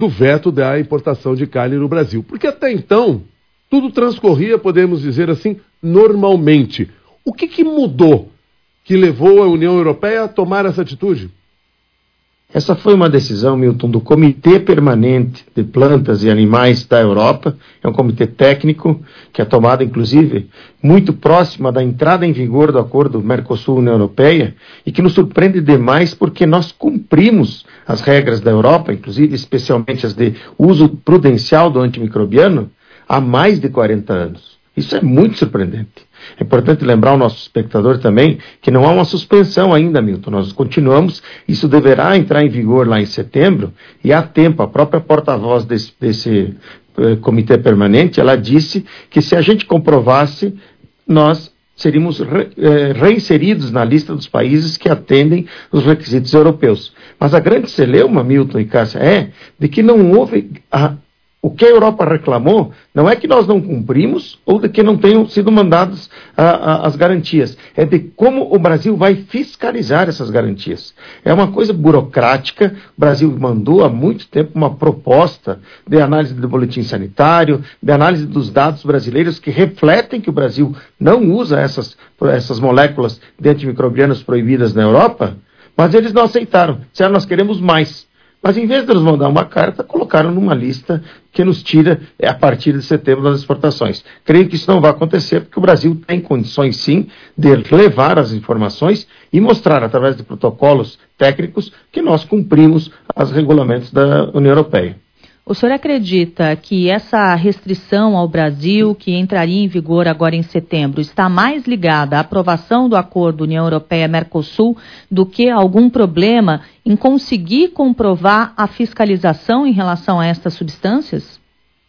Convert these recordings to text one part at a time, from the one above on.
do veto da importação de carne no Brasil. Porque até então, tudo transcorria, podemos dizer assim, normalmente. O que mudou que levou a União Europeia a tomar essa atitude? Essa foi uma decisão, Milton, do Comitê Permanente de Plantas e Animais da Europa. É um comitê técnico que é tomado, inclusive, muito próxima da entrada em vigor do acordo Mercosul-União Europeia e que nos surpreende demais porque nós cumprimos as regras da Europa, inclusive especialmente as de uso prudencial do antimicrobiano, há mais de 40 anos. Isso é muito surpreendente. É importante lembrar ao nosso espectador também que não há uma suspensão ainda, Milton. Nós continuamos, isso deverá entrar em vigor lá em setembro, e há tempo. A própria porta-voz desse comitê permanente, ela disse que se a gente comprovasse, nós seríamos reinseridos na lista dos países que atendem os requisitos europeus. Mas a grande celeuma, Milton e Cássia, é de que não houve... O que a Europa reclamou não é que nós não cumprimos ou de que não tenham sido mandadas as garantias. É de como o Brasil vai fiscalizar essas garantias. É uma coisa burocrática. O Brasil mandou há muito tempo uma proposta de análise do boletim sanitário, de análise dos dados brasileiros que refletem que o Brasil não usa essas moléculas de antimicrobianos proibidas na Europa, mas eles não aceitaram. Disseram, nós queremos mais. Mas em vez de nos mandar uma carta, colocaram numa lista que nos tira a partir de setembro das exportações. Creio que isso não vai acontecer, porque o Brasil tem condições sim de levar as informações e mostrar através de protocolos técnicos que nós cumprimos os regulamentos da União Europeia. O senhor acredita que essa restrição ao Brasil, que entraria em vigor agora em setembro, está mais ligada à aprovação do acordo União Europeia-Mercosul do que a algum problema em conseguir comprovar a fiscalização em relação a estas substâncias?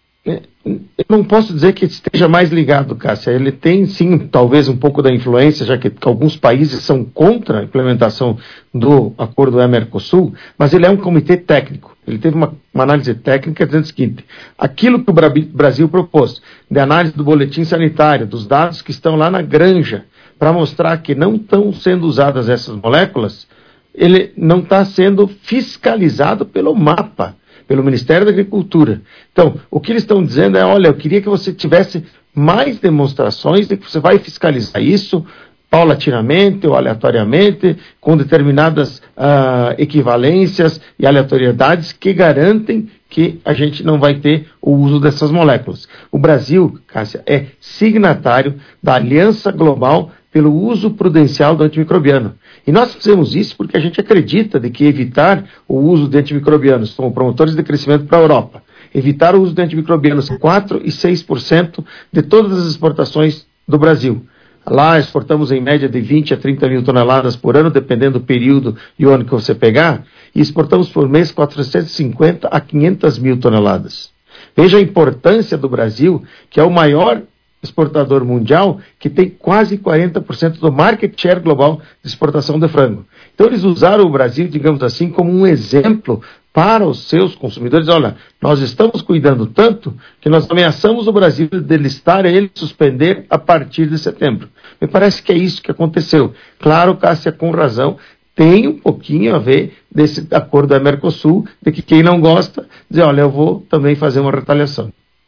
Eu não posso dizer que esteja mais ligado, Cássia. Ele tem, sim, talvez um pouco da influência, já que alguns países são contra a implementação do acordo Mercosul, mas ele é um comitê técnico. Ele teve uma análise técnica dizendo o seguinte: aquilo que o Brasil propôs, de análise do boletim sanitário, dos dados que estão lá na granja, para mostrar que não estão sendo usadas essas moléculas, ele não está sendo fiscalizado pelo MAPA, pelo Ministério da Agricultura. Então, o que eles estão dizendo é, olha, eu queria que você tivesse mais demonstrações de que você vai fiscalizar isso paulatinamente ou aleatoriamente, com determinadas equivalências e aleatoriedades que garantem que a gente não vai ter o uso dessas moléculas. O Brasil, Cássia, é signatário da Aliança Global pelo uso prudencial do antimicrobiano. E nós fizemos isso porque a gente acredita de que evitar o uso de antimicrobianos como promotores de crescimento para a Europa, evitar o uso de antimicrobianos 4% e 6% de todas as exportações do Brasil. Lá exportamos em média de 20 a 30 mil toneladas por ano, dependendo do período e o ano que você pegar, e exportamos por mês 450 a 500 mil toneladas. Veja a importância do Brasil, que é o maior exportador mundial, que tem quase 40% do market share global de exportação de frango. Então eles usaram o Brasil, digamos assim, como um exemplo para os seus consumidores. Olha, nós estamos cuidando tanto que nós ameaçamos o Brasil de listar ele e suspender a partir de setembro. Me parece que é isso que aconteceu. Claro, Cássia, com razão, tem um pouquinho a ver desse acordo da Mercosul, de que quem não gosta, diz, olha, eu vou também fazer uma retaliação.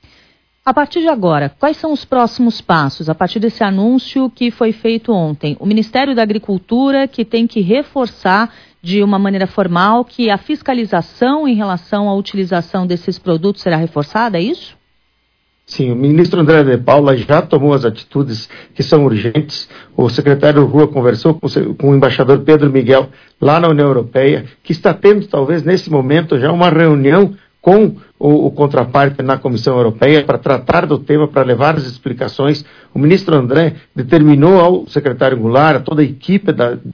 A partir de agora, quais são os próximos passos? A partir desse anúncio que foi feito ontem, o Ministério da Agricultura que tem que reforçar de uma maneira formal que a fiscalização em relação à utilização desses produtos será reforçada, é isso? Sim, o ministro André de Paula já tomou as atitudes que são urgentes. O secretário Rua conversou com o embaixador Pedro Miguel lá na União Europeia, que está tendo talvez nesse momento já uma reunião com o contraparte na Comissão Europeia para tratar do tema, para levar as explicações. O ministro André determinou ao secretário Goulart, a toda a equipe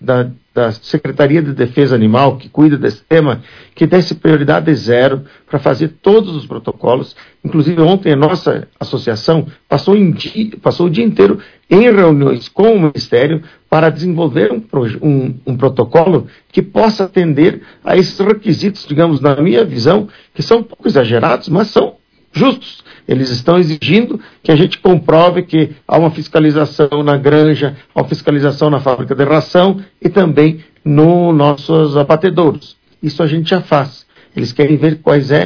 da Secretaria de Defesa Animal, que cuida desse tema, que desse prioridade zero para fazer todos os protocolos. Inclusive, ontem a nossa associação passou o dia inteiro em reuniões com o Ministério para desenvolver um protocolo que possa atender a esses requisitos, digamos, na minha visão, que são um pouco exagerados, mas são justos. Eles estão exigindo que a gente comprove que há uma fiscalização na granja, há uma fiscalização na fábrica de ração e também nos nossos abatedouros. Isso a gente já faz. Eles querem ver quais